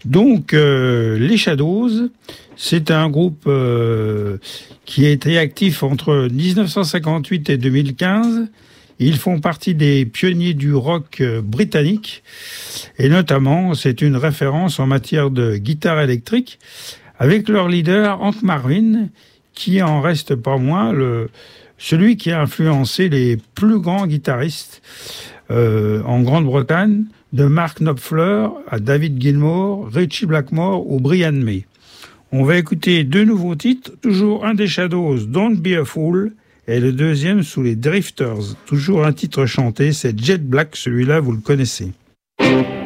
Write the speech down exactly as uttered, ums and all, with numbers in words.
Donc, euh, les Shadows, c'est un groupe euh, qui a été actif entre dix-neuf cent cinquante-huit et deux mille quinze. Ils font partie des pionniers du rock euh, britannique. Et notamment, c'est une référence en matière de guitare électrique avec leur leader, Hank Marvin, qui en reste pas moins le, celui qui a influencé les plus grands guitaristes euh, en Grande-Bretagne, de Mark Knopfler à David Gilmour, Ritchie Blackmore ou Brian May. On va écouter deux nouveaux titres, toujours un des Shadows, Don't Be a Fool, et le deuxième sous les Drifters, toujours un titre chanté, c'est Jet Black, celui-là vous le connaissez.